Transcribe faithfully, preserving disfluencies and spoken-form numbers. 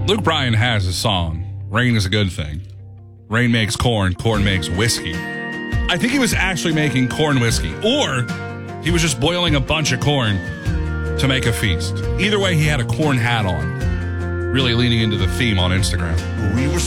Luke Bryan has a song, Rain is a Good Thing. Rain makes corn, corn makes whiskey. I think he was actually making corn whiskey, or he was just boiling a bunch of corn to make a feast. Either way, he had a corn hat on, really leaning into the theme on Instagram. We were